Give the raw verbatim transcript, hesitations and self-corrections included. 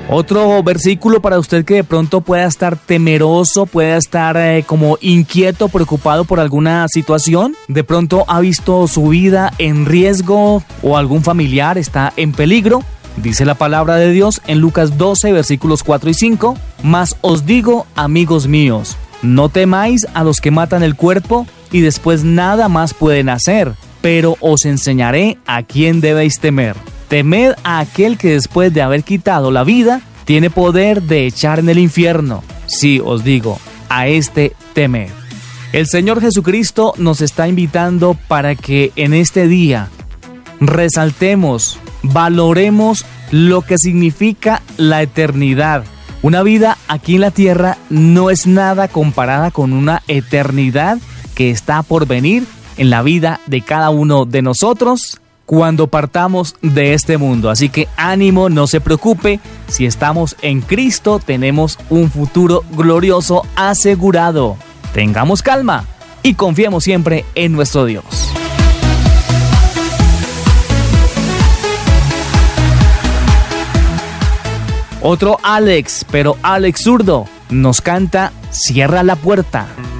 Otro versículo para usted que de pronto pueda estar temeroso, pueda estar eh, como inquieto, preocupado por alguna situación. De pronto ha visto su vida en riesgo o algún familiar está en peligro. Dice la palabra de Dios en Lucas doce, versículos cuatro y cinco. Mas os digo, amigos míos, no temáis a los que matan el cuerpo y después nada más pueden hacer, pero os enseñaré a quién debéis temer. Temed a aquel que después de haber quitado la vida, tiene poder de echar en el infierno. Sí, os digo, a este temed. El Señor Jesucristo nos está invitando para que en este día resaltemos, valoremos lo que significa la eternidad. Una vida aquí en la tierra no es nada comparada con una eternidad que está por venir en la vida de cada uno de nosotros cuando partamos de este mundo. Así que ánimo, no se preocupe, si estamos en Cristo tenemos un futuro glorioso asegurado. Tengamos calma y confiemos siempre en nuestro Dios. Otro Alex, pero Alex zurdo, nos canta Cierra la puerta.